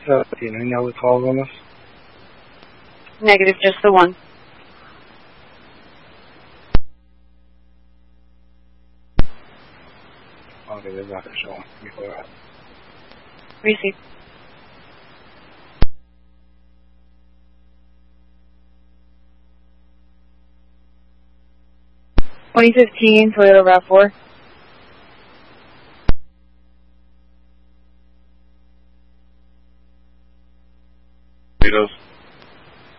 Any other calls on this? Negative, just the one. Okay, there's nothing showing. Before that. Receive. (2015) Toyota RAV4. Potatoes.